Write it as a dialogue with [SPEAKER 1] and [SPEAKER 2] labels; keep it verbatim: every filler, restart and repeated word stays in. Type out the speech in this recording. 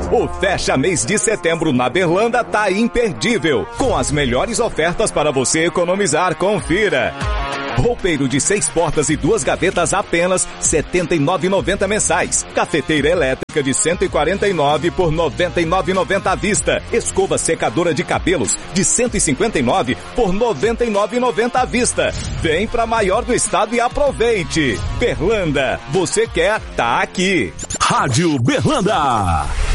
[SPEAKER 1] O fecha mês de setembro na Berlanda tá imperdível, com as melhores ofertas para você economizar. Confira. Roupeiro de seis portas e duas gavetas apenas setenta e nove reais e noventa centavos mensais. Cafeteira elétrica de cento e quarenta e nove reais por noventa e nove reais e noventa centavos à vista. Escova secadora de cabelos de cento e cinquenta e nove reais por noventa e nove reais e noventa centavos à vista. Vem pra maior do estado e aproveite. Berlanda, você quer, tá aqui.
[SPEAKER 2] Rádio Berlanda.